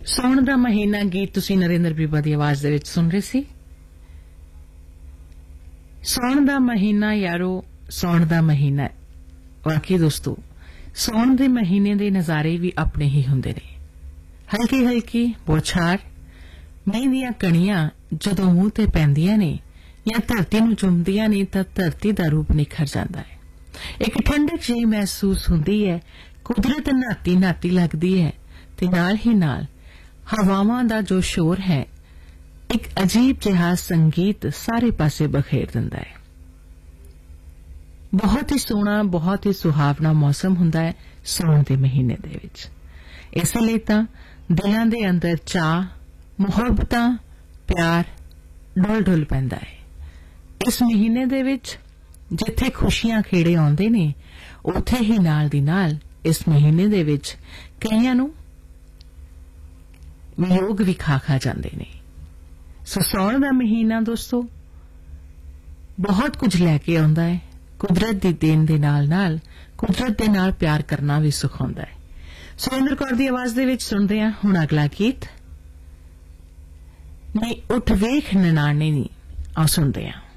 ਸੌਣ ਦਾ ਮਹੀਨਾ ਗੀਤ ਤੁਸੀਂ ਨਰਿੰਦਰ ਬੀਬਾ ਦੀ ਆਵਾਜ਼ ਦੇ ਵਿੱਚ ਸੁਣ ਰਹੇ ਸੀ। ਸੌਣ ਦਾ ਮਹੀਨਾ ਯਾਰੋ, ਸੌਣ ਦਾ ਮਹੀਨਾ ਹੈ। ਵਾਕਈ ਦੋਸਤੋ, ਸੌਣ ਦੇ ਮਹੀਨੇ ਦੇ ਨਜ਼ਾਰੇ ਵੀ ਆਪਣੇ ਹੀ ਹੁੰਦੇ ਨੇ। ਹਲਕੀ ਹਲਕੀ ਬੌਛਾਰ, ਮੀਂਹ ਦੀਆਂ ਕਣੀਆਂ ਜਦੋਂ ਮੂੰਹ ਤੇ ਪੈਂਦੀਆਂ ਨੇ ਜਾਂ ਧਰਤੀ ਨੂੰ ਚੁੰਮਦੀਆਂ ਨੇ ਤਾਂ ਧਰਤੀ ਦਾ ਰੂਪ ਨਿਖਰ ਜਾਂਦਾ ਹੈ। ਇੱਕ ਠੰਡਕ ਜਿਹੀ ਮਹਿਸੂਸ ਹੁੰਦੀ ਹੈ। ਕੁਦਰਤ ਨਾਤੀ ਨਾਤੀ ਲੱਗਦੀ ਹੈ ਤੇ ਨਾਲ ਹੀ ਨਾਲ ਹਵਾਵਾਂ ਦਾ ਜੋ ਸ਼ੋਰ ਹੈ ਇੱਕ ਅਜੀਬ ਜਿਹਾ ਸੰਗੀਤ ਸਾਰੇ ਪਾਸੇ ਬਖੇਰ ਦਿੰਦਾ ਹੈ। ਬਹੁਤ ਹੀ ਸੋਹਣਾ, ਬਹੁਤ ਹੀ ਸੁਹਾਵਣਾ ਮੌਸਮ ਹੁੰਦਾ ਹੈ ਸੌਣ ਦੇ ਮਹੀਨੇ ਦੇ ਵਿੱਚ। ਇਸ ਲਈ ਤਾਂ ਦਿਲਾਂ ਦੇ ਅੰਦਰ ਚਾਹ, ਮੁਹੱਬਤਾਂ, ਪਿਆਰ ਡੁੱਲ ਡੁੱਲ ਪੈਂਦਾ ਹੈ। ਇਸ ਮਹੀਨੇ ਦੇ ਵਿੱਚ ਜਿੱਥੇ ਖੁਸ਼ੀਆਂ ਖੇੜੇ ਆਉਂਦੇ ਨੇ ਉੱਥੇ ਹੀ ਨਾਲ ਦੀ ਨਾਲ ਇਸ ਮਹੀਨੇ ਦੇ ਵਿੱਚ ਕਈਆਂ ਨੂੰ ਵਿਯੋਗ ਵੀ ਖਾ ਜਾਂਦੇ ਨੇ। ਸੋ ਸੌਣ ਦਾ ਮਹੀਨਾ ਦੋਸਤੋ ਬਹੁਤ ਕੁਝ ਲੈ ਕੇ ਆਉਂਦਾ ਹੈ। ਕੁਦਰਤ ਦੀ ਦੇਣ ਦੇ ਨਾਲ ਨਾਲ ਕੁਦਰਤ ਦੇ ਨਾਲ ਪਿਆਰ ਕਰਨਾ ਵੀ ਸਿਖਾਉਂਦਾ ਹੈ। ਸੁਰਿੰਦਰ ਕੌਰ ਦੀ ਆਵਾਜ਼ ਦੇ ਵਿੱਚ ਸੁਣਦੇ ਹਾਂ ਹੁਣ ਅਗਲਾ ਗੀਤ, ਨਹੀਂ ਉੱਠ ਵੇਖ ਨਨਾਣੇ ਨੀ। ਆਓ ਸੁਣਦੇ ਹਾਂ।